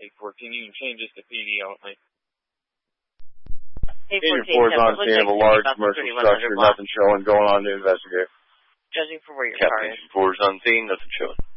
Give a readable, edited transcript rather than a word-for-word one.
814, you can change this to PD only. Agent 4 is on scene of a large commercial structure, nothing showing, going on to investigate. Judging from where your car is. Captain 4 is on scene, nothing showing.